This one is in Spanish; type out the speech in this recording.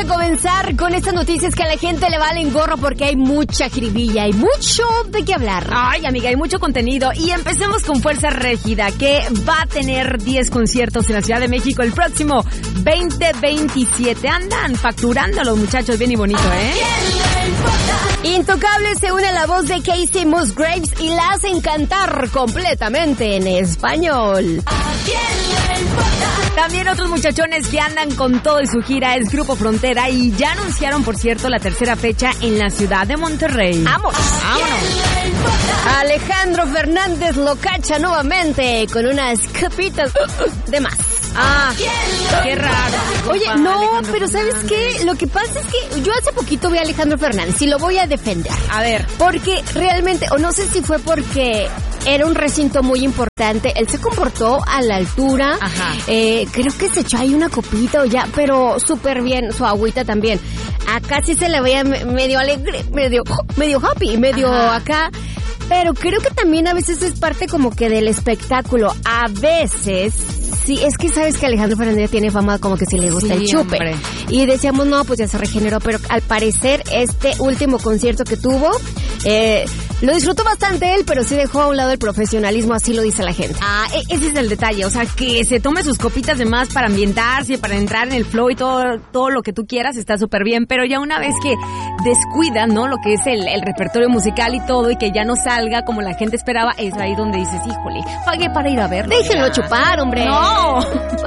a comenzar con estas noticias que a la gente le valen gorro porque hay mucha jiribilla, hay mucho de qué hablar. Ay, amiga, hay mucho contenido. Y empecemos con Fuerza Régida, que va a tener 10 conciertos en la Ciudad de México el próximo 2027. Andan facturando los muchachos bien y bonito, ¿eh? Intocable se une a la voz de Casey Musgraves y la hacen cantar completamente en español. También otros muchachones que andan con todo y su gira es Grupo Frontera y ya anunciaron, por cierto, la tercera fecha en la ciudad de Monterrey. ¡Vámonos! Alejandro Fernández lo cacha nuevamente con unas copitas de más. Ah, qué raro. Oye, no, pero ¿sabes qué? Lo que pasa es que yo hace poquito vi a Alejandro Fernández y lo voy a defender. A ver. Porque realmente, o no sé si fue porque era un recinto muy importante, él se comportó a la altura. Ajá. Creo que se echó ahí una copita o ya, pero súper bien, su agüita también. Acá sí se le veía medio alegre, medio happy, medio Ajá. acá. Pero creo que también a veces es parte como que del espectáculo. A veces, sí, es que sabes que Alejandro Fernández tiene fama como que si le gusta el chupe. Hombre. Y decíamos, no, pues ya se regeneró, pero al parecer este último concierto que tuvo, lo disfrutó bastante él, pero sí dejó a un lado el profesionalismo, así lo dice la gente. Ah, ese es el detalle, o sea, que se tome sus copitas de más para ambientarse, para entrar en el flow y todo lo que tú quieras, está súper bien, pero ya una vez que descuidan, ¿no? Lo que es el repertorio musical y todo, y que ya no salga como la gente esperaba, es ahí donde dices, híjole, pagué para ir a verlo. Déjenlo chupar, hombre. No.